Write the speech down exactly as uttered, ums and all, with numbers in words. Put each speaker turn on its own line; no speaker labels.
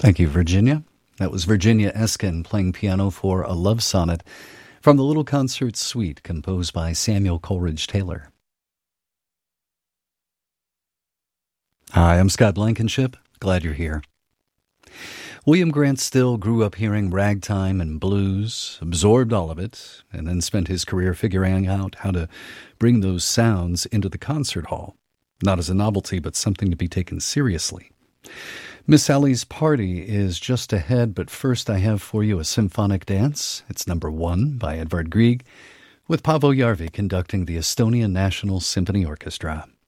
Thank you, Virginia. That was Virginia Eskin playing piano for a love sonnet from the Little Concert Suite composed by Samuel Coleridge Taylor. Hi, I'm Scott Blankenship. Glad you're here. William Grant Still grew up hearing ragtime and blues, absorbed all of it, and then spent his career figuring out how to bring those sounds into the concert hall, not as a novelty, but something to be taken seriously. Miss Sally's Party is just ahead, but first I have for you a symphonic dance. It's number one by Edvard Grieg, with Paavo Järvi conducting the Estonian National Symphony Orchestra.